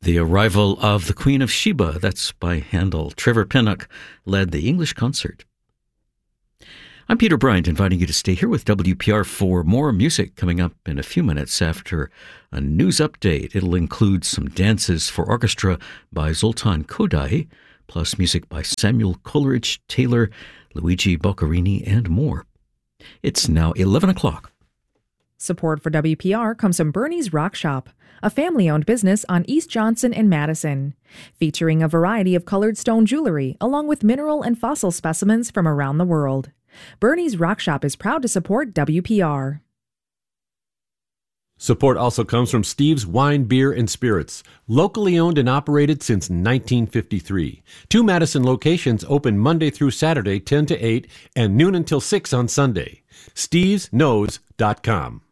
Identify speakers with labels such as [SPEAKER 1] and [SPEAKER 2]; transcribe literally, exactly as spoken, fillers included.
[SPEAKER 1] The Arrival of the Queen of Sheba, that's by Handel. Trevor Pinnock led the English concert. I'm Peter Bryant, inviting you to stay here with W P R for more music coming up in a few minutes after a news update. It'll include some dances for orchestra by Zoltan Kodály, plus music by Samuel Coleridge Taylor, Luigi Boccherini, and more. It's now eleven o'clock.
[SPEAKER 2] Support for W P R comes from Bernie's Rock Shop, a family-owned business on East Johnson and Madison, featuring a variety of colored stone jewelry along with mineral and fossil specimens from around the world. Bernie's Rock Shop is proud to support W P R.
[SPEAKER 3] Support also comes from Steve's Wine, Beer, and Spirits, locally owned and operated since nineteen fifty-three. Two Madison locations open Monday through Saturday, ten to eight, and noon until six on Sunday. Steves Knows dot com.